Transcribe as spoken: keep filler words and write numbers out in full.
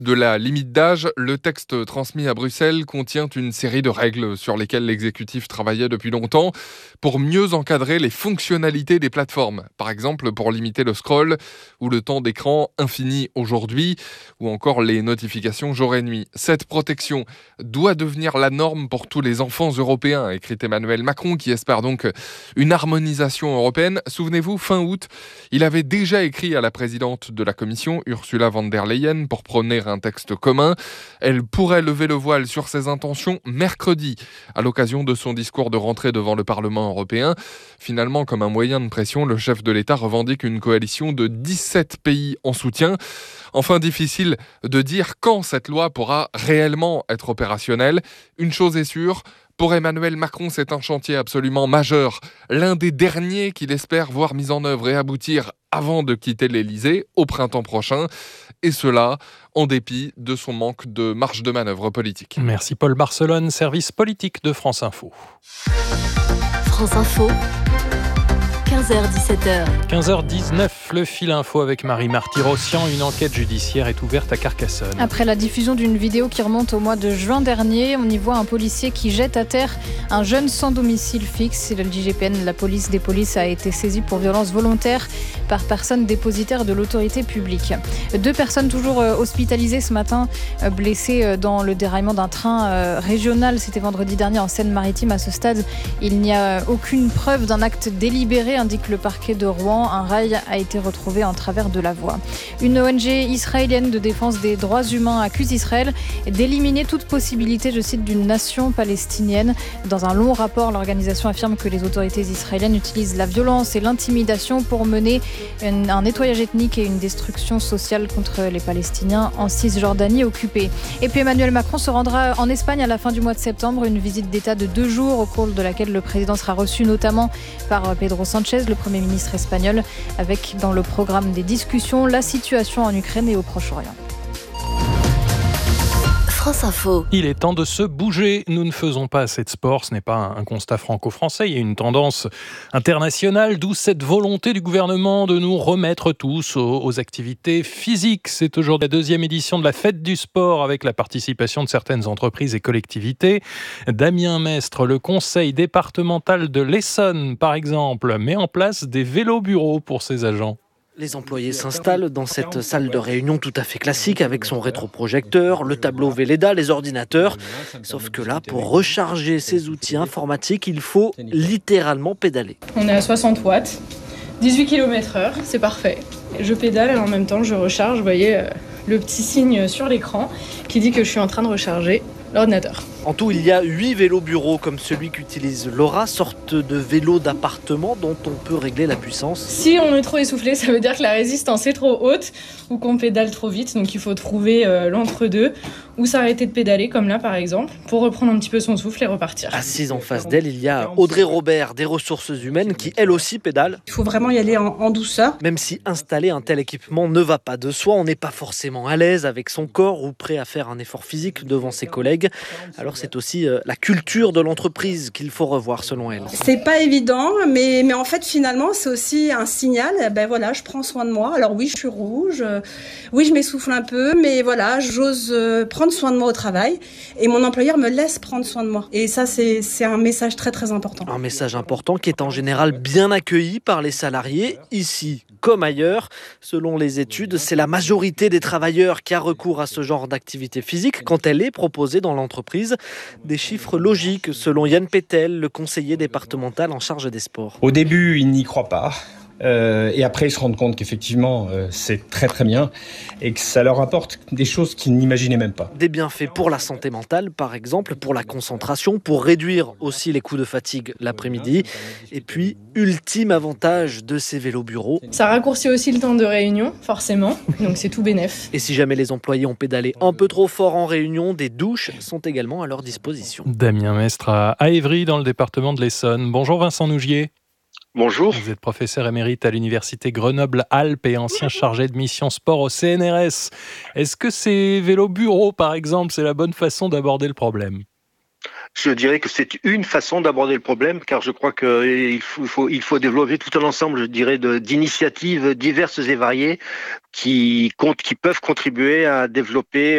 de la limite d'âge, le texte transmis à Bruxelles contient une série de règles sur lesquelles l'exécutif travaillait depuis longtemps pour mieux encadrer les fonctionnalités des plateformes. Par exemple, pour limiter le scroll ou le temps d'écran infini aujourd'hui, ou encore les notifications jour et nuit. Cette protection doit devenir la norme pour tous les enfants européens, écrit Emmanuel Macron, qui espère donc une harmonisation européenne. Souvenez-vous, fin août, il avait déjà écrit à la présidente de la Commission, Ursula von der Leyen, pour prôner un texte commun. Elle pourrait lever le voile sur ses intentions mercredi, à l'occasion de son discours de rentrée devant le Parlement européen. Finalement, comme un moyen de pression, le chef de l'État revendique une coalition de dix-sept pays en soutien. Enfin, difficile de dire quand cette loi pourra réellement être opérationnelle. Une chose est sûre, pour Emmanuel Macron, c'est un chantier absolument majeur, l'un des derniers qu'il espère voir mis en œuvre et aboutir avant de quitter l'Élysée au printemps prochain, et cela en dépit de son manque de marge de manœuvre politique. Merci Paul Barcelone, service politique de France Info. France Info, quinze heures dix-sept heures. quinze heures dix-neuf, le fil info avec Marie Marty-Rossian. Une enquête judiciaire est ouverte à Carcassonne. Après la diffusion d'une vidéo qui remonte au mois de juin dernier, on y voit un policier qui jette à terre un jeune sans domicile fixe. Le J G P N, la police des polices, a été saisie pour violence volontaire par personne dépositaire de l'autorité publique. Deux personnes toujours hospitalisées ce matin, blessées dans le déraillement d'un train régional. C'était vendredi dernier en Seine-Maritime. À ce stade, il n'y a aucune preuve d'un acte délibéré, indique le parquet de Rouen. Un rail a été retrouvé en travers de la voie. Une O N G israélienne de défense des droits humains accuse Israël d'éliminer toute possibilité, je cite, d'une nation palestinienne. Dans un long rapport, l'organisation affirme que les autorités israéliennes utilisent la violence et l'intimidation pour mener une, un nettoyage ethnique et une destruction sociale contre les Palestiniens en Cisjordanie occupée. Et puis Emmanuel Macron se rendra en Espagne à la fin du mois de septembre, une visite d'État de deux jours au cours de laquelle le président sera reçu notamment par Pedro Sánchez, le Premier ministre espagnol, avec dans le programme des discussions la situation en Ukraine et au Proche-Orient. France Info. Il est temps de se bouger. Nous ne faisons pas assez de sport. Ce n'est pas un constat franco-français. Il y a une tendance internationale, d'où cette volonté du gouvernement de nous remettre tous aux, aux activités physiques. C'est aujourd'hui la deuxième édition de la Fête du sport avec la participation de certaines entreprises et collectivités. Damien Mestre, le conseil départemental de l'Essonne, par exemple, met en place des vélos-bureaux pour ses agents. Les employés s'installent dans cette salle de réunion tout à fait classique avec son rétroprojecteur, le tableau Velleda, les ordinateurs. Sauf que là, pour recharger ces outils informatiques, il faut littéralement pédaler. On est à soixante watts, dix-huit kilomètres heure, c'est parfait. Je pédale et en même temps je recharge, vous voyez le petit signe sur l'écran qui dit que je suis en train de recharger l'ordinateur. En tout, il y a huit vélos bureaux comme celui qu'utilise Laura, sorte de vélo d'appartement dont on peut régler la puissance. Si on est trop essoufflé, ça veut dire que la résistance est trop haute ou qu'on pédale trop vite, donc il faut trouver euh, l'entre-deux ou s'arrêter de pédaler comme là par exemple pour reprendre un petit peu son souffle et repartir. Assise en face d'elle, il y a Audrey Robert des ressources humaines qui elle aussi pédale. Il faut vraiment y aller en, en douceur. Même si installer un tel équipement ne va pas de soi, on n'est pas forcément à l'aise avec son corps ou prêt à faire un effort physique devant ses collègues. Alors c'est aussi euh, la culture de l'entreprise qu'il faut revoir selon elle. C'est pas évident, mais, mais en fait finalement c'est aussi un signal, ben voilà, je prends soin de moi. Alors oui, je suis rouge, euh, oui je m'essouffle un peu, mais voilà, j'ose euh, prendre soin de moi au travail et mon employeur me laisse prendre soin de moi. Et ça c'est, c'est un message très très important. Un message important qui est en général bien accueilli par les salariés, ici comme ailleurs. Selon les études, c'est la majorité des travailleurs qui a recours à ce genre d'activité physique quand elle est proposée dans l'entreprise. Des chiffres logiques selon Yann Pétel, le conseiller départemental en charge des sports. Au début, ils n'y croient pas. Euh, et après, ils se rendent compte qu'effectivement, euh, c'est très très bien et que ça leur apporte des choses qu'ils n'imaginaient même pas. Des bienfaits pour la santé mentale, par exemple, pour la concentration, pour réduire aussi les coups de fatigue l'après-midi. Et puis, ultime avantage de ces vélos bureaux. Ça raccourcit aussi le temps de réunion, forcément, donc c'est tout bénef. Et si jamais les employés ont pédalé un peu trop fort en réunion, des douches sont également à leur disposition. Damien Mestre à Évry, dans le département de l'Essonne. Bonjour Vincent Nougier. Bonjour. Vous êtes professeur émérite à l'université Grenoble-Alpes et ancien chargé de mission sport au C N R S. Est-ce que ces vélos bureaux, par exemple, c'est la bonne façon d'aborder le problème ? Je dirais que c'est une façon d'aborder le problème, car je crois qu'il faut, il faut, il faut développer tout un ensemble, je dirais, de, d'initiatives diverses et variées qui, comptent, qui peuvent contribuer à développer